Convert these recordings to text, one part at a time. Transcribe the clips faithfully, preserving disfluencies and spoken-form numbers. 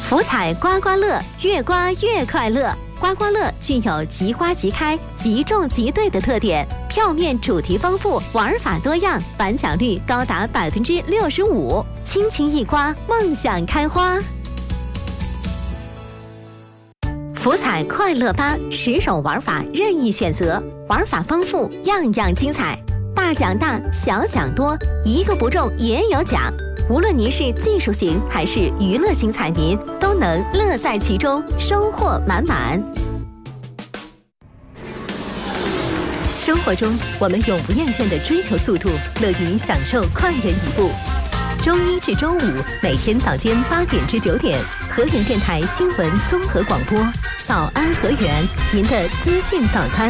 福彩刮刮乐，越刮越快乐。刮刮乐具有即刮即开、即中即对的特点，票面主题丰富，玩法多样，返奖率高达百分之六十五，轻轻一刮，梦想开花。福彩快乐吧，十种玩法任意选择，玩法丰富，样样精彩。大奖大，小奖多，一个不中也有奖。无论您是技术型还是娱乐型彩民，都能乐在其中，收获满满。生活中，我们永不厌倦地追求速度，乐于享受快人一步。周一至周五，每天早间八点至九点，和源电台新闻综合广播，早安和源，您的资讯早餐。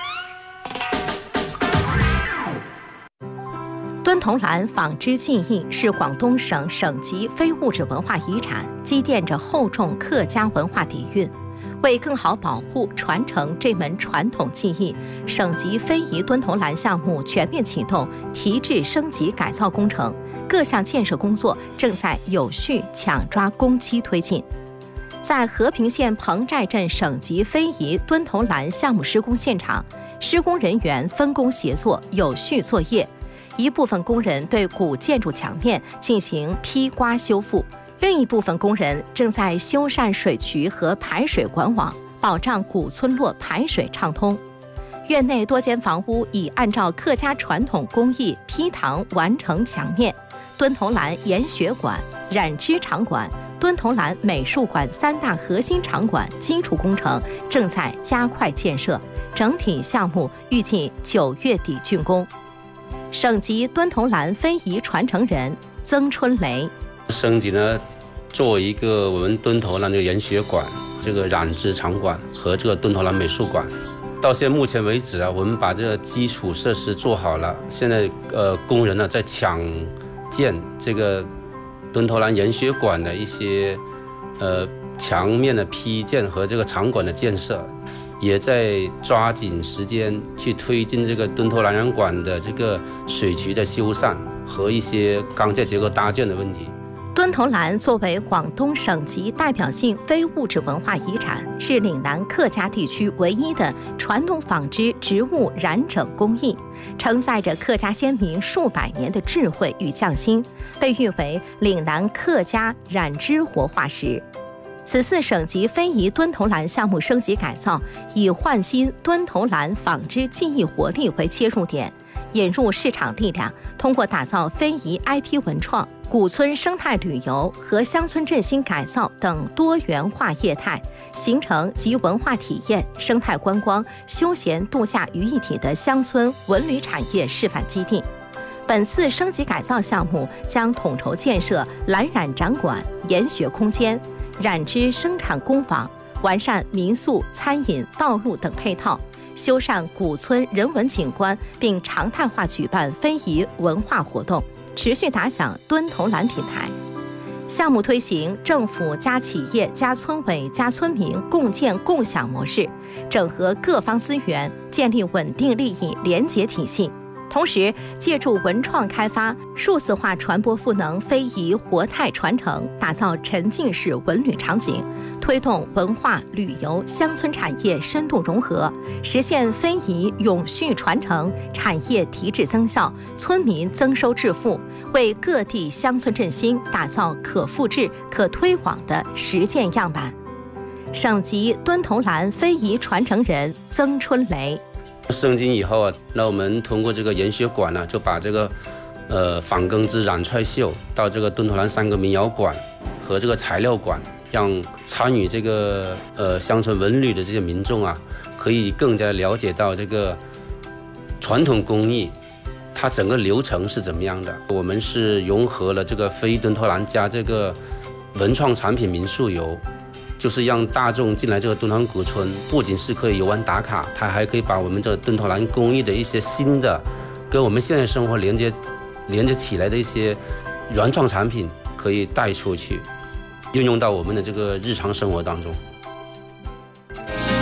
敦煌蓝纺织技艺是广东省省级非物质文化遗产，积淀着厚重客家文化底蕴。为更好保护传承这门传统技艺，省级非遗敦煌蓝项目全面启动提质升级改造工程，各项建设工作正在有序抢抓工期推进。在和平县彭寨镇省级非遗敦煌蓝项目施工现场，施工人员分工协作，有序作业。一部分工人对古建筑墙面进行劈刮修复，另一部分工人正在修缮水渠和排水管网，保障古村落排水畅通。院内多间房屋已按照客家传统工艺坯堂完成墙面。敦煌蓝研学馆、染织场馆、敦煌蓝美术馆三大核心场馆基础工程正在加快建设，整体项目预计九月底竣工。省级敦煌蓝非遗传承人曾春雷， 省级呢，作为一个我们敦煌蓝这个研学馆、这个染织场馆和这个敦煌蓝美术馆，到现在目前为止啊，我们把这个基础设施做好了。现在呃，工人呢在抢建这个敦煌蓝研学馆的一些呃墙面的批建和这个场馆的建设。也在抓紧时间去推进这个敦煌蓝染馆的这个水渠的修缮和一些钢架结构搭建的问题。 敦煌蓝作为广东省级代表性非物质文化遗产，是岭南客家地区唯一的传统纺织植物染整工艺，承载着客家先民数百年的智慧与匠心，被誉为岭南客家染织活化石。此次省级非遗敦煌蓝项目升级改造，以焕新敦煌蓝纺织技艺活力为切入点，引入市场力量，通过打造非遗 I P 文创、古村生态旅游和乡村振兴改造等多元化业态，形成集文化体验、生态观光、休闲度假于一体的乡村文旅产业示范基地。本次升级改造项目将统筹建设蓝染展馆、研学空间、染织生产工坊，完善民宿、餐饮、道路等配套，修缮古村人文景观，并常态化举办非遗文化活动，持续打响敦煌蓝品牌。项目推行政府加企业加村委加村民共建共享模式，整合各方资源，建立稳定利益联结体系。同时，借助文创开发、数字化传播赋能非遗活态传承，打造沉浸式文旅场景，推动文化旅游乡村产业深度融合，实现非遗永续传承、产业提质增效、村民增收致富，为各地乡村振兴打造可复制、可推广的实践样板。省级敦煌蓝非遗传承人曾春雷。 升级以后啊，那我们通过这个研学馆呢，就把这个呃仿耕织染揣绣到这个敦煌蓝三个民谣馆和这个材料馆，让参与这个呃乡村文旅的这些民众啊，可以更加了解到这个传统工艺它整个流程是怎么样的。我们是融合了这个非敦煌蓝加这个文创产品民宿游，就是让大众进来这个敦煌古村，不仅是可以游玩打卡，它还可以把我们这个敦煌蓝工艺的一些新的跟我们现在生活连接连接起来的一些原创产品可以带出去，运用到我们的这个日常生活当中。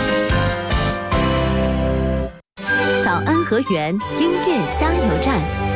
早安和源音乐加油站。